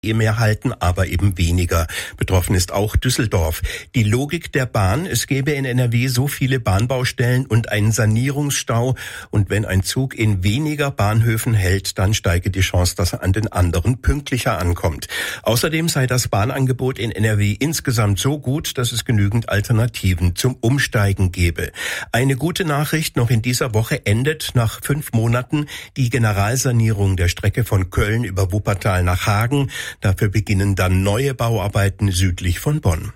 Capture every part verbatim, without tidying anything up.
mehr halten, aber eben weniger. Betroffen ist auch Düsseldorf. Die Logik der Bahn: Es gäbe in N R W so viele Bahnbaustellen und einen Sanierungsstau, und wenn ein Zug in weniger Bahnhöfen hält, dann steige die Chance, dass er an den anderen pünktlicher ankommt. Außerdem sei das Bahnangebot in N R W insgesamt so gut, dass es genügend Alternativen zum Umsteigen gäbe. Eine gute Nachricht: Noch in dieser Woche endet nach fünf Monaten die Generalsanierung der Strecke von Köln über Wuppertal nach Hagen. Dafür beginnen dann neue Bauarbeiten südlich von Bonn.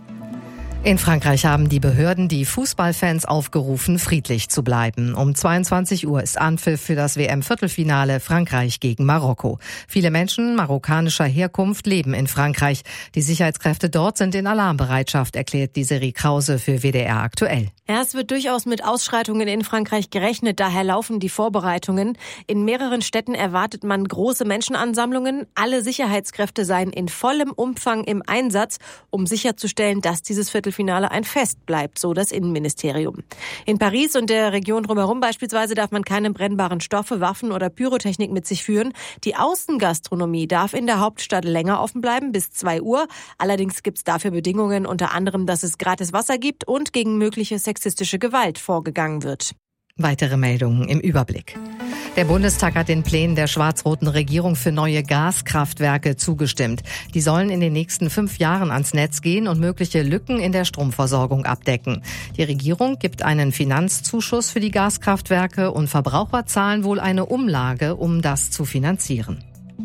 In Frankreich haben die Behörden die Fußballfans aufgerufen, friedlich zu bleiben. Um zweiundzwanzig Uhr ist Anpfiff für das W M-Viertelfinale Frankreich gegen Marokko. Viele Menschen marokkanischer Herkunft leben in Frankreich. Die Sicherheitskräfte dort sind in Alarmbereitschaft, erklärt die Desiree Krause für W D R aktuell. Ja, es wird durchaus mit Ausschreitungen in Frankreich gerechnet, daher laufen die Vorbereitungen. In mehreren Städten erwartet man große Menschenansammlungen. Alle Sicherheitskräfte seien in vollem Umfang im Einsatz, um sicherzustellen, dass dieses Viertelfinale ein Fest bleibt, so das Innenministerium. In Paris und der Region drumherum beispielsweise darf man keine brennbaren Stoffe, Waffen oder Pyrotechnik mit sich führen. Die Außengastronomie darf in der Hauptstadt länger offen bleiben, bis zwei Uhr. Allerdings gibt es dafür Bedingungen, unter anderem, dass es gratis Wasser gibt und gegen mögliche sexistische Gewalt vorgegangen wird. Weitere Meldungen im Überblick. Der Bundestag hat den Plänen der schwarz-roten Regierung für neue Gaskraftwerke zugestimmt. Die sollen in den nächsten fünf Jahren ans Netz gehen und mögliche Lücken in der Stromversorgung abdecken. Die Regierung gibt einen Finanzzuschuss für die Gaskraftwerke und Verbraucher zahlen wohl eine Umlage, um das zu finanzieren.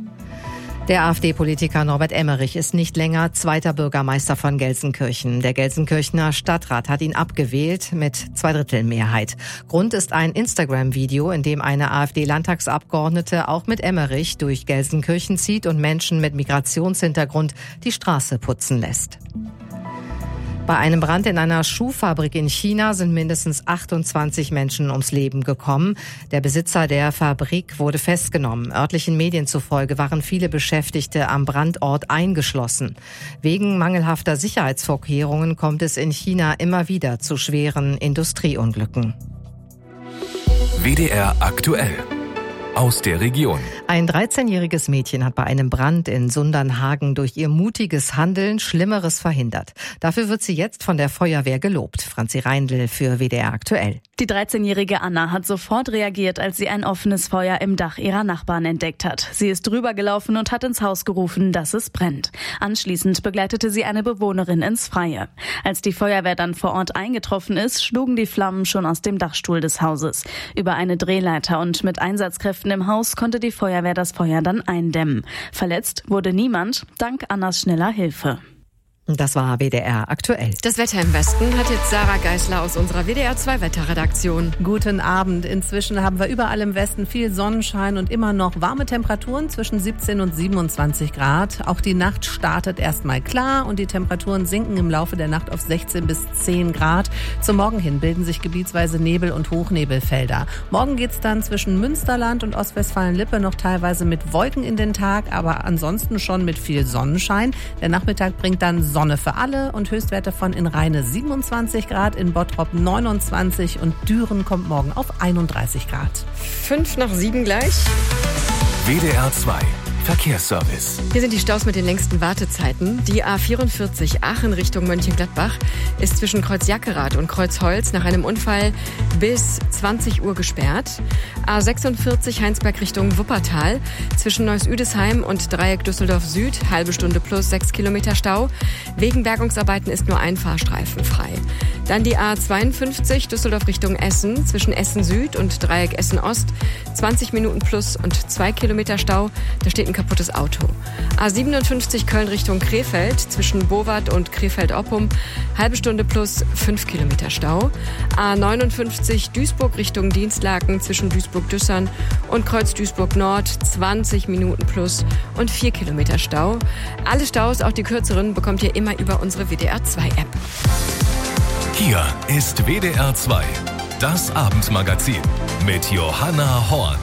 Der AfD-Politiker Norbert Emmerich ist nicht länger zweiter Bürgermeister von Gelsenkirchen. Der Gelsenkirchener Stadtrat hat ihn abgewählt mit Zweidrittelmehrheit. Grund ist ein Instagram-Video, in dem eine AfD-Landtagsabgeordnete auch mit Emmerich durch Gelsenkirchen zieht und Menschen mit Migrationshintergrund die Straße putzen lässt. Bei einem Brand in einer Schuhfabrik in China sind mindestens achtundzwanzig Menschen ums Leben gekommen. Der Besitzer der Fabrik wurde festgenommen. Örtlichen Medien zufolge waren viele Beschäftigte am Brandort eingeschlossen. Wegen mangelhafter Sicherheitsvorkehrungen kommt es in China immer wieder zu schweren Industrieunglücken. W D R aktuell. Aus der Region. Ein dreizehnjähriges Mädchen hat bei einem Brand in Sundernhagen durch ihr mutiges Handeln Schlimmeres verhindert. Dafür wird sie jetzt von der Feuerwehr gelobt. Franzi Reindl für W D R aktuell. Die dreizehnjährige Anna hat sofort reagiert, als sie ein offenes Feuer im Dach ihrer Nachbarn entdeckt hat. Sie ist rübergelaufen und hat ins Haus gerufen, dass es brennt. Anschließend begleitete sie eine Bewohnerin ins Freie. Als die Feuerwehr dann vor Ort eingetroffen ist, schlugen die Flammen schon aus dem Dachstuhl des Hauses. Über eine Drehleiter und mit Einsatzkräften im Haus konnte die Feuerwehr das Feuer dann eindämmen. Verletzt wurde niemand, dank Annas schneller Hilfe. Das war W D R aktuell. Das Wetter im Westen hat jetzt Sarah Geisler aus unserer W D R zwei Wetterredaktion. Guten Abend. Inzwischen haben wir überall im Westen viel Sonnenschein und immer noch warme Temperaturen zwischen siebzehn und siebenundzwanzig Grad. Auch die Nacht startet erstmal klar und die Temperaturen sinken im Laufe der Nacht auf sechzehn bis zehn Grad. Zum Morgen hin bilden sich gebietsweise Nebel- und Hochnebelfelder. Morgen geht's dann zwischen Münsterland und Ostwestfalen-Lippe noch teilweise mit Wolken in den Tag, aber ansonsten schon mit viel Sonnenschein. Der Nachmittag bringt dann Sonne für alle und Höchstwerte von in Rheine siebenundzwanzig Grad, in Bottrop neunundzwanzig und Düren kommt morgen auf einunddreißig Grad. Fünf nach sieben gleich. W D R zwei Verkehrsservice. Hier sind die Staus mit den längsten Wartezeiten. Die A vierundvierzig Aachen Richtung Mönchengladbach ist zwischen Kreuz Jackerath und Kreuz Holz nach einem Unfall bis zwanzig Uhr gesperrt. A sechsundvierzig Heinsberg Richtung Wuppertal zwischen Neuss-Üdesheim und Dreieck Düsseldorf Süd, halbe Stunde plus sechs Kilometer Stau. Wegen Bergungsarbeiten ist nur ein Fahrstreifen frei. Dann die A zweiundfünfzig Düsseldorf Richtung Essen zwischen Essen Süd und Dreieck Essen Ost, zwanzig Minuten plus und zwei Kilometer Stau. Da steht ein kaputtes Auto. A siebenundfünfzig Köln Richtung Krefeld zwischen Bowart und Krefeld-Oppum, halbe Stunde plus fünf Kilometer Stau. A neunundfünfzig Duisburg Richtung Dienstlaken zwischen Duisburg-Düssern und Kreuz Duisburg Nord, zwanzig Minuten plus und vier Kilometer Stau. Alle Staus, auch die kürzeren, bekommt ihr immer über unsere W D R zwei App. Hier ist W D R zwei, das Abendmagazin mit Johanna Horn.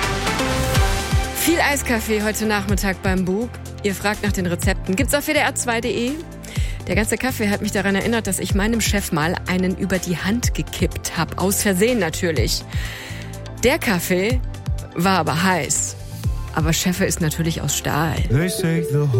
Viel Eiskaffee heute Nachmittag beim Bub. Ihr fragt nach den Rezepten. Gibt's auf W D R zwei Punkt de. Der ganze Kaffee hat mich daran erinnert, dass ich meinem Chef mal einen über die Hand gekippt habe. Aus Versehen natürlich. Der Kaffee war aber heiß. Aber Scheffe ist natürlich aus Stahl.